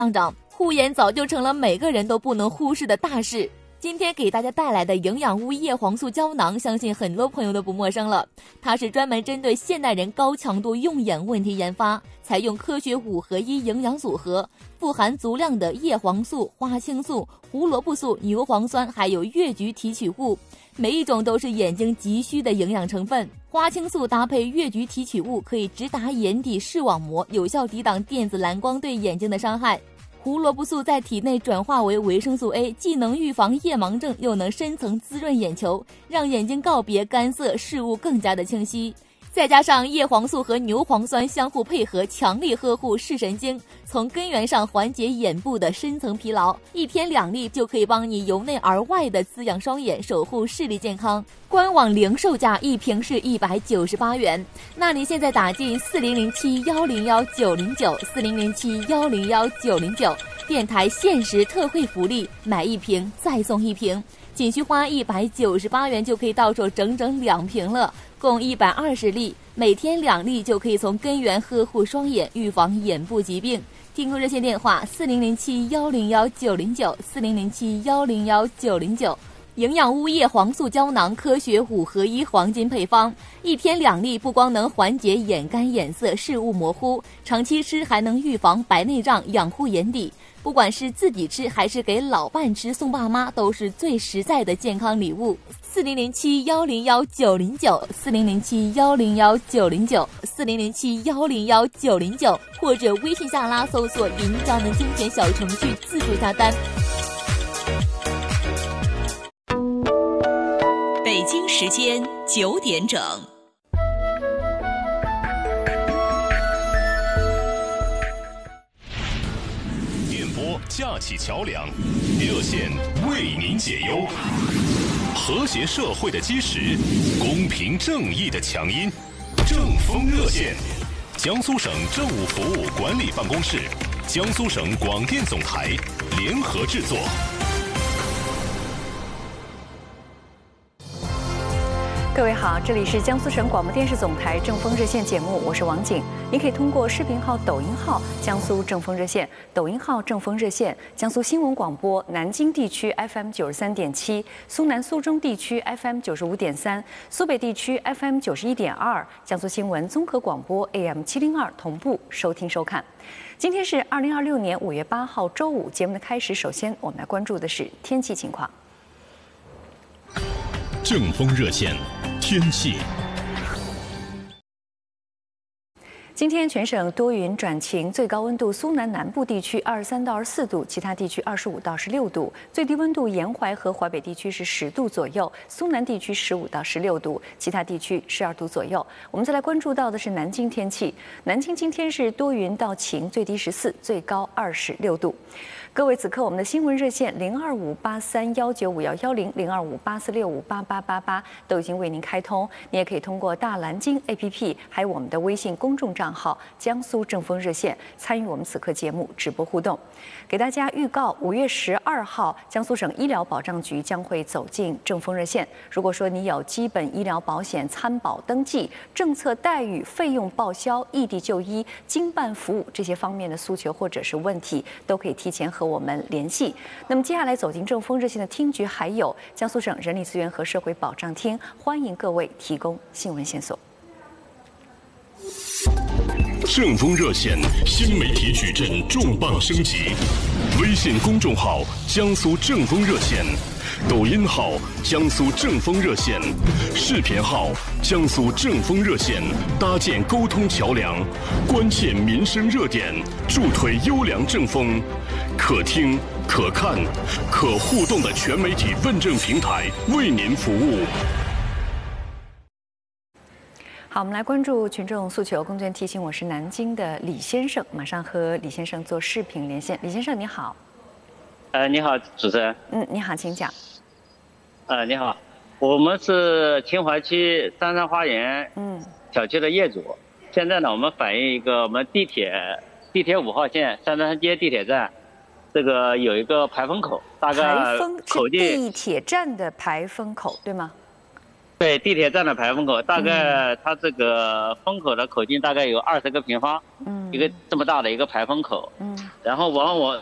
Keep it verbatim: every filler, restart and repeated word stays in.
上涨，护眼早就成了每个人都不能忽视的大事。今天给大家带来的营养屋叶黄素胶囊，相信很多朋友都不陌生了。它是专门针对现代人高强度用眼问题研发，采用科学五合一营养组合，富含足量的叶黄素、花青素、胡萝卜素、牛磺酸，还有越橘提取物，每一种都是眼睛急需的营养成分。花青素搭配越橘提取物，可以直达眼底视网膜，有效抵挡电子蓝光对眼睛的伤害。胡萝卜素在体内转化为维生素 A， 既能预防夜盲症，又能深层滋润眼球，让眼睛告别干涩，视物更加的清晰。再加上叶黄素和牛磺酸相互配合，强力呵护视神经，从根源上缓解眼部的深层疲劳，一天两粒就可以帮你由内而外的滋养双眼，守护视力健康。官网零售价一瓶是一百九十八元，那你现在打进四零零七一零一九零九 四零零七一零一九零九，电台限时特惠福利，买一瓶再送一瓶，仅需花一百九十八元就可以到手整整两瓶了，共一百二十粒，每天两粒就可以从根源呵护双眼，预防眼部疾病。订购热线电话四零零七一零一九零九 四零零七一零一九零九。营养屋叶黄素胶囊科学五合一黄金配方，一天两粒，不光能缓解眼干眼涩、视物模糊，长期吃还能预防白内障，养护眼底。不管是自己吃还是给老伴吃、送爸妈，都是最实在的健康礼物。四零零七一零一九零九 四零零七一零一九零九 四零零七一零一九零九，或者微信下拉搜索云专门精选小程序自助下单。 北京时间九点整。 电波架起桥梁，热线为您解忧。和谐社会的基石，公平正义的强音。正风热线，江苏省政务服务管理办公室、江苏省广电总台联合制作。 各位好，这里是江苏省广播电视总台正风热线节目，我是王景。您可以通过视频号、抖音号江苏正风热线，抖音号正风热线，江苏新闻广播南京地区 F M 九十三点七，苏南苏中地区 F M 九十五点三，苏北地区 F M 九十一点二，江苏新闻综合广播 A M 七零二同步收听收看。今天是二零二六年五月八号周五，节目的开始，首先我们来关注的是天气情况。 正风热线天气。 今天全省多云转晴，最高温度苏南南部地区二十三到二十四度，其他地区二十五到十六度。最低温度沿淮和淮北地区是十度左右，苏南地区十五到十六度，其他地区十二度左右。我们再来关注到的是南京天气，南京今天是多云到晴，最低十四，最高二十六度。各位，此刻我们的新闻热线零二五八三幺九五幺幺零零二五八四六五八八八八都已经为您开通，你也可以通过大蓝鲸 A P P 还有我们的微信公众账号江苏正风热线参与我们此刻节目直播互动。给大家预告，五月十二号，江苏省医疗保障局将会走进正风热线。如果说你有基本医疗保险参保登记、政策待遇、费用报销、异地就医、经办服务这些方面的诉求或者是问题，都可以提前和和我们联系。那么接下来走进正风热线的厅局还有江苏省人力资源和社会保障厅，欢迎各位提供新闻线索。 正风热线新媒体矩阵重磅升级，微信公众号江苏正风热线，抖音号江苏正风热线，视频号江苏正风热线，搭建沟通桥梁，关切民生热点，助推优良正风，可听可看可互动的全媒体问政平台，为您服务。 好，我们来关注群众诉求。工作人员提醒我是南京的李先生，马上和李先生做视频连线。李先生你好。 呃，你好，主持人。 嗯，你好，请讲。 呃，你好，我们是秦淮区三山花园嗯小区的业主。现在呢，我们反映一个我们地铁地铁五号线三山街地铁站，这个有一个排风口，大概排风是地铁站的排风口，对吗？ 对，地铁站的排风口，大概它这个风口的口径大概有二十个平方，嗯，一个这么大的一个排风口，嗯，然后往我